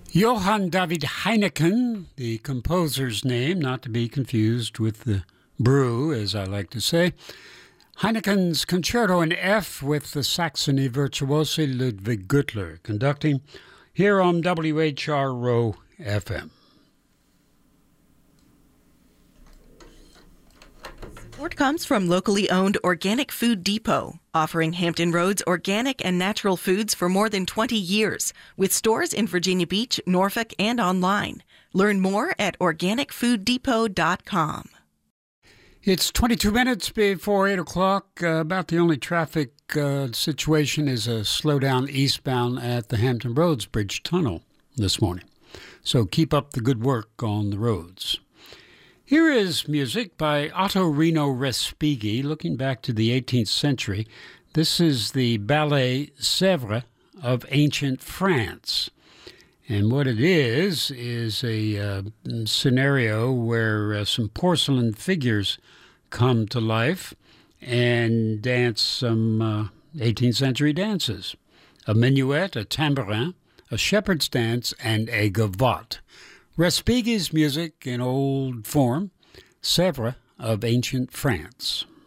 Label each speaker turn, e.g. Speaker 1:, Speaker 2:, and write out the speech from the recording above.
Speaker 1: Johann David Heineken, the composer's name, not to be confused with the brew, as I like to say. Heineken's Concerto in F with the Saxony virtuoso Ludwig Güttler conducting here on WHRO FM.
Speaker 2: Support comes from locally owned Organic Food Depot, offering Hampton Roads organic and natural foods for more than 20 years, with stores in Virginia Beach, Norfolk, and online. Learn more at organicfooddepot.com.
Speaker 1: It's 22 minutes before 8 o'clock. About the only traffic situation is a slowdown eastbound at the Hampton Roads Bridge Tunnel this morning. So keep up the good work on the roads. Here is music by Ottorino Respighi, looking back to the 18th century. This is the ballet Sèvres of ancient France. And what it is a scenario where some porcelain figures come to life and dance some 18th century dances. A minuet, a tambourin, a shepherd's dance, and a gavotte. Respighi's music in old form, Sèvres of ancient France.